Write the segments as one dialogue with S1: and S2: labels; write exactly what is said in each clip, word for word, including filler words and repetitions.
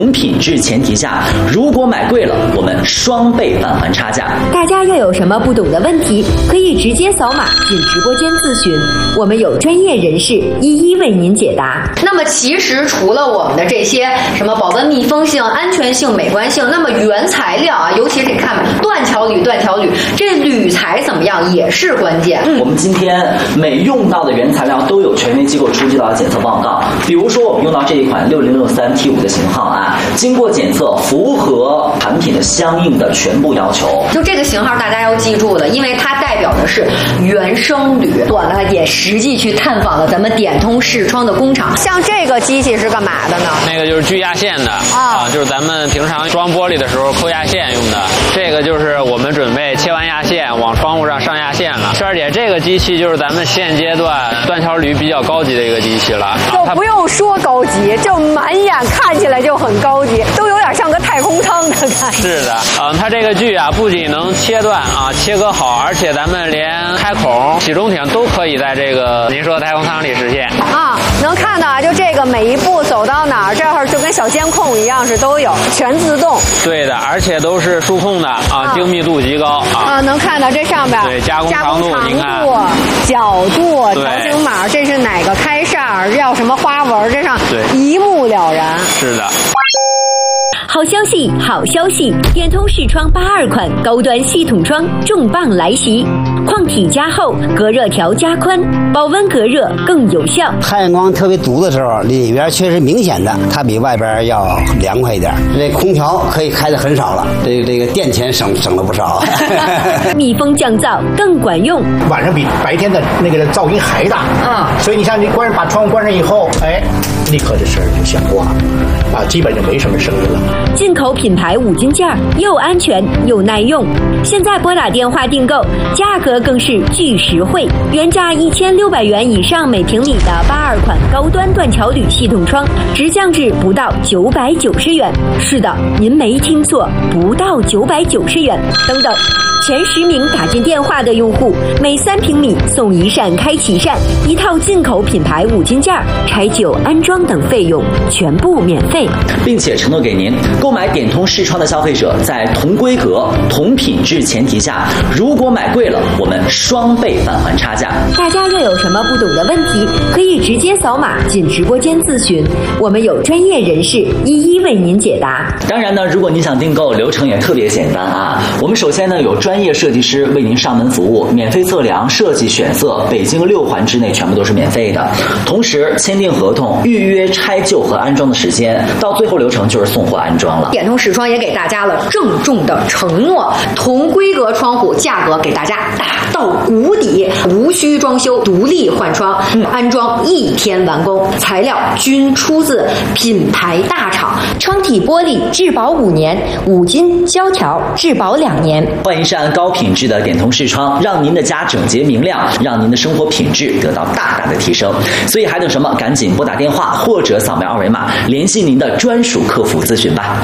S1: 同品质前提下，如果买贵了，我们双倍返还差价。
S2: 大家又有什么不懂的问题，可以直接扫码进直播间咨询，我们有专业人士一一为您解答。
S3: 那么其实除了我们的这些什么保温密封性、安全性、美观性，那么原材料啊，尤其是你看吧，断桥铝、断桥铝，这铝材怎么样也是关键。
S1: 嗯，我们今天每用到的原材料都有权威机构出具到的检测报告，比如说我们用到这一款六零六三 T 五的型号啊，经过检测符合产品的相应的全部要求。
S3: 就这个型号大家要记住了，因为它代表的是原生铝。我呢也实际去探访了咱们点通视窗的工厂。像这个机器是干嘛的呢？
S4: 那个就是锯压线的啊，就是咱们平常装玻璃的时候抠压线用的。这个就是我们准备切完压线往窗户上上压线了。圈儿姐，这个机器就是咱们现阶段断桥铝比较高级的一个机器了。
S3: 就不用说高级，就满眼看起来就很高级，都有点像个太空舱的感觉。
S4: 是的，嗯，它这个锯啊，不仅能切断啊，切割好，而且咱们连开孔、起终停都可以在这个您说的太空舱里实现
S3: 啊。能看到啊，就这个每一步走到哪儿，这会儿就跟小监控一样，是都有全自动。
S4: 对的，而且都是数控的啊，精密度极高啊。
S3: 啊，能看到这上边
S4: 对加工长度，您看
S3: 角度、条形码，这是哪个开扇，要什么花纹，这上一目了然。
S4: 是的。
S2: 好消息，好消息！点通视窗八二款高端系统窗重磅来袭，矿体加厚，隔热条加宽，保温隔热更有效。
S5: 太阳光特别毒的时候，里边确实明显的它比外边要凉快一点。这空调可以开的很少了，这个这个电钱省省了不少。
S2: 密封降噪更管用，
S6: 晚上比白天的那个噪音还大。嗯，所以你像你关把窗户关上以后，哎，立刻这声就响过了，啊，基本就没什么声音了。
S2: 进口品牌五金件又安全又耐用，现在拨打电话订购，价格更是巨实惠，原价一千六百元以上每平米的八二款高端断桥铝系统窗，直降至不到九百九十元。是的，您没听错，不到九百九十元。等等，前十名打进电话的用户，每三平米送一扇开启扇，一套进口品牌五金件，柴酒、安装等费用全部免费，
S1: 并且承诺给您，购买点通视窗的消费者，在同规格、同品质前提下，如果买贵了，我们双倍返还差价。
S2: 大家又有什么不懂的问题，可以直接扫码进直播间咨询，我们有专业人士一一为您解答。
S1: 当然呢，如果你想订购，流程也特别简单啊。我们首先呢有专业设计师为您上门服务，免费测量、设计、选色，北京六环之内全部都是免费的。同时签订合同、预约拆旧和安装的时间，到最后流程就是送货安装了。
S3: 点通视窗也给大家了郑重的承诺，同规格窗户价格给大家打到谷底，无需装修，独立换窗，嗯、安装一天完工，材料均出自品牌大厂，
S2: 窗体玻璃质保五年，五金胶条质保两年。
S1: 换一扇高品质的点通视窗，让您的家整洁明亮，让您的生活品质得到大大的提升。所以还等什么？赶紧拨打电话或者扫描二维码，联系您的专属客服咨询吧。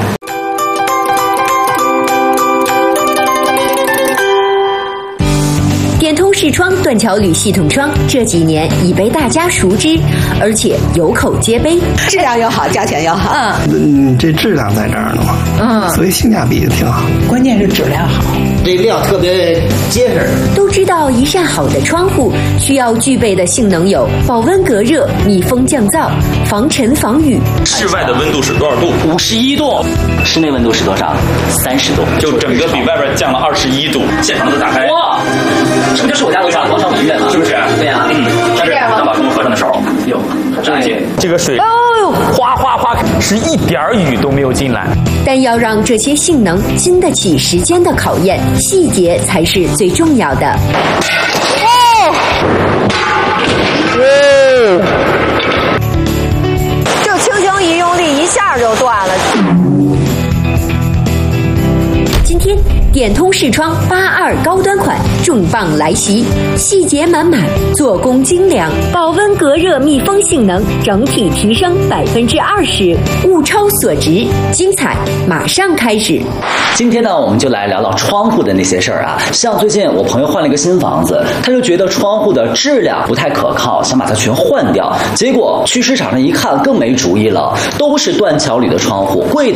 S2: 点通视窗断桥铝系统窗这几年已被大家熟知，而且有口皆碑，
S7: 质量又好，价钱又好。
S8: 嗯，这质量在这儿呢嘛，嗯，所以性价比挺好。
S7: 关键是质量好，
S5: 这料特别结实。
S2: 都知道一扇好的窗户需要具备的性能有保温隔热、密封降噪、防尘防雨。
S9: 室外的温度是多少度？
S1: 五十一度。室内温度是多少？三十度。
S9: 就整个比外边降了二十一度。现场都打开。哇！
S1: 这不就是我家楼上广场医院吗？
S9: 是不是？
S1: 对呀、啊，嗯，
S9: 但是要把窗户合上的时候，哟，这些这个水哦，哗哗哗，是一点雨都没有进来。
S2: 但要让这些性能经得起时间的考验，细节才是最重要的。
S3: 哦，哦，就轻轻一用力，一下就断了。
S2: 今天点通视窗八二高端款重磅来袭，细节满满，做工精良，保温隔热密封性能整体提升百分之二十，物超所值，精彩马上开始。
S1: 今天呢，我们就来聊聊窗户的那些事儿啊。像最近我朋友换了一个新房子，他就觉得窗户的质量不太可靠，想把它全换掉。结果去市场上一看，更没主意了，都是断桥铝的窗户，贵的